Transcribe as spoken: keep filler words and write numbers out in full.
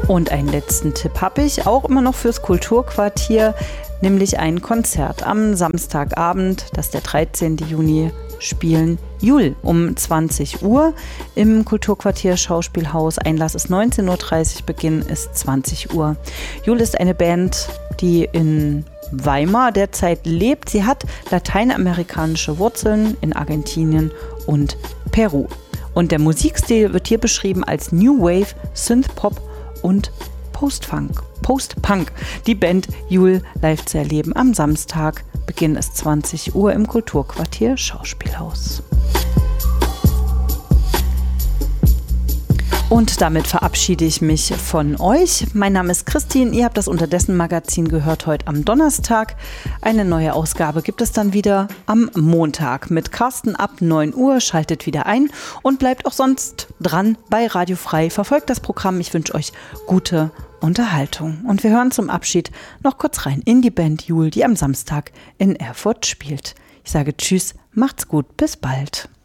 Und einen letzten Tipp habe ich, auch immer noch fürs Kulturquartier, nämlich ein Konzert am Samstagabend, das ist der dreizehnten Juni, spielen Jul um zwanzig Uhr im Kulturquartier Schauspielhaus. Einlass ist neunzehn Uhr dreißig, Beginn ist zwanzig Uhr. Jul ist eine Band, die in Weimar derzeit lebt. Sie hat lateinamerikanische Wurzeln in Argentinien und Peru. Und der Musikstil wird hier beschrieben als New Wave, Synthpop und Post-Funk. Post-Punk. Die Band Jul live zu erleben am Samstag. Beginn ist zwanzig Uhr im Kulturquartier Schauspielhaus. Und damit verabschiede ich mich von euch. Mein Name ist Christine, ihr habt das Unterdessen-Magazin gehört heute am Donnerstag. Eine neue Ausgabe gibt es dann wieder am Montag mit Carsten ab neun Uhr. Schaltet wieder ein und bleibt auch sonst dran bei Radio Frei. Verfolgt das Programm. Ich wünsche euch gute Unterhaltung. Und wir hören zum Abschied noch kurz rein in die Band Jul, die am Samstag in Erfurt spielt. Ich sage Tschüss, macht's gut, bis bald.